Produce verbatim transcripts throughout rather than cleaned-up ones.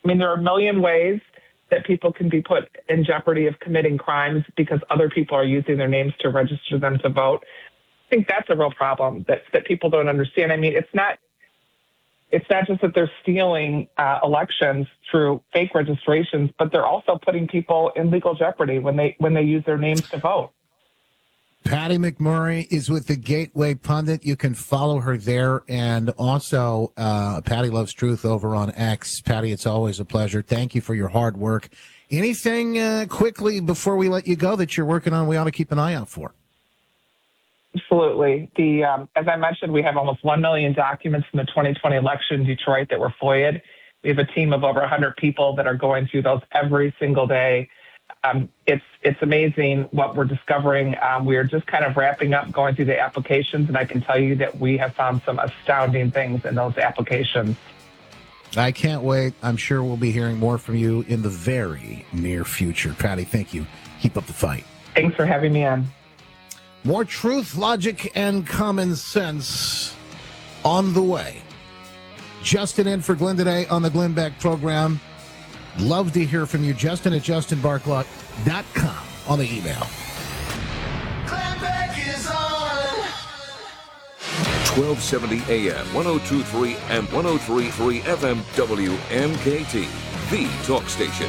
I mean, there are a million ways that people can be put in jeopardy of committing crimes because other people are using their names to register them to vote. I think that's a real problem that, that people don't understand. I mean, it's not it's not just that they're stealing uh, elections through fake registrations, but they're also putting people in legal jeopardy when they when they use their names to vote. Patty McMurray is with the Gateway Pundit. You can follow her there. And also, uh, Patty Loves Truth over on X. Patty, it's always a pleasure. Thank you for your hard work. Anything uh, quickly before we let you go that you're working on we ought to keep an eye out for? Absolutely. The um, as I mentioned, we have almost one million documents from the twenty twenty election in Detroit that were FOIA'd. We have a team of over one hundred people that are going through those every single day. Um, it's it's amazing what we're discovering. Um, we are just kind of wrapping up going through the applications, and I can tell you that we have found some astounding things in those applications. I can't wait. I'm sure we'll be hearing more from you in the very near future. Patty, thank you. Keep up the fight. Thanks for having me on. More truth, logic, and common sense on the way. Justin in for Glenn today on the Glenn Beck program. Love to hear from you. Justin at justin barklock dot com on the email. Glenn Beck is on. twelve seventy A M, one oh two point three and one oh three point three F M W M K T, the talk station.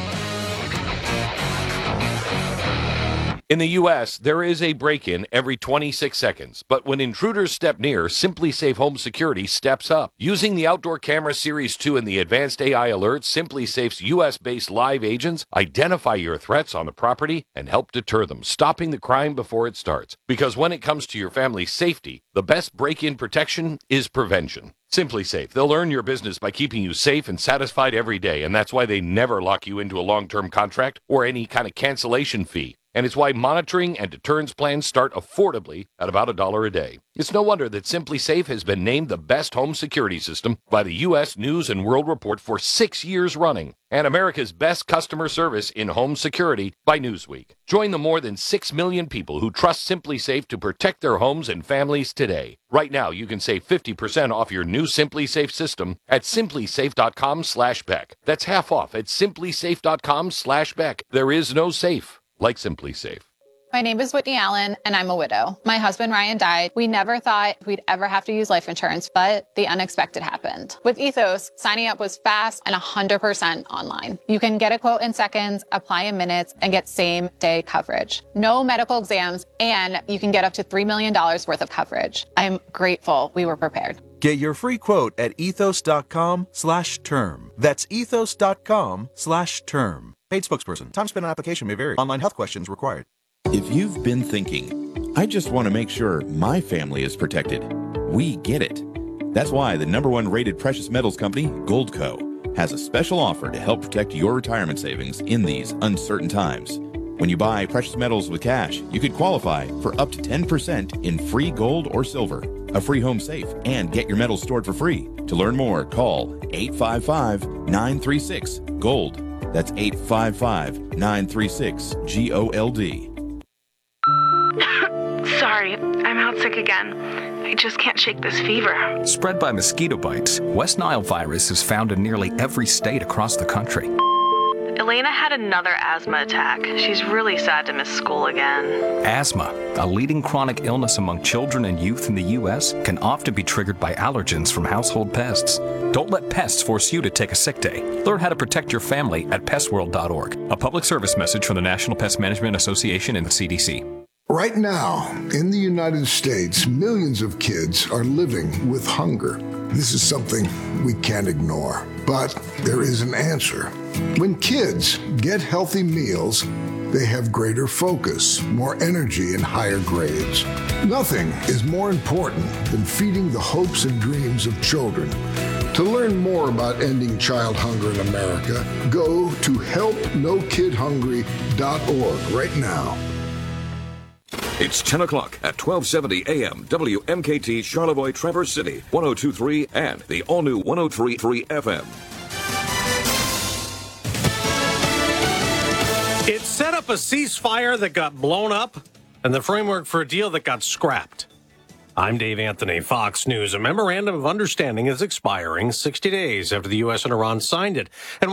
In the U S, there is a break-in every twenty-six seconds, but when intruders step near, SimpliSafe Home Security steps up. Using the Outdoor Camera Series two and the advanced A I alerts, SimpliSafe's U S-based live agents identify your threats on the property and help deter them, stopping the crime before it starts. Because when it comes to your family's safety, the best break-in protection is prevention. SimpliSafe, they'll earn your business by keeping you safe and satisfied every day, and that's why they never lock you into a long-term contract or any kind of cancellation fee. And it's why monitoring and deterrence plans start affordably at about a dollar a day. It's no wonder that SimpliSafe has been named the best home security system by the U S News and World Report for six years running, and America's best customer service in home security by Newsweek. Join the more than six million people who trust SimpliSafe to protect their homes and families today. Right now, you can save fifty percent off your new SimpliSafe system at simplisafe.com slash Beck. That's half off at simplisafe.com slash Beck. There is no safe like SimpliSafe. My name is Whitney Allen, and I'm a widow. My husband, Ryan, died. We never thought we'd ever have to use life insurance, but the unexpected happened. With Ethos, signing up was fast and one hundred percent online. You can get a quote in seconds, apply in minutes, and get same-day coverage. No medical exams, and you can get up to three million dollars worth of coverage. I'm grateful we were prepared. Get your free quote at ethos.com slash term. That's ethos.com slash term. Paid spokesperson. Time spent on application may vary. Online health questions required. If you've been thinking, I just want to make sure my family is protected, we get it. That's why the number one rated precious metals company, Goldco, has a special offer to help protect your retirement savings in these uncertain times. When you buy precious metals with cash, you could qualify for up to ten percent in free gold or silver, a free home safe, and get your metals stored for free. To learn more, call eight five five, nine three six, GOLD. That's eight five five, nine three six, G O L D. Sorry, I'm out sick again. I just can't shake this fever. Spread by mosquito bites, West Nile virus is found in nearly every state across the country. Elena had another asthma attack. She's really sad to miss school again. Asthma, a leading chronic illness among children and youth in the U S, can often be triggered by allergens from household pests. Don't let pests force you to take a sick day. Learn how to protect your family at pest world dot org. A public service message from the National Pest Management Association and the C D C. Right now, in the United States, millions of kids are living with hunger. This is something we can't ignore, but there is an answer. When kids get healthy meals, they have greater focus, more energy, and higher grades. Nothing is more important than feeding the hopes and dreams of children. To learn more about ending child hunger in America, go to help no kid hungry dot org right now. It's ten o'clock at twelve seventy A M W M K T Charlevoix Traverse City, one oh two point three and the all-new one oh three point three F M. It set up a ceasefire that got blown up and the framework for a deal that got scrapped. I'm Dave Anthony, Fox News. A memorandum of understanding is expiring sixty days after the U S and Iran signed it. And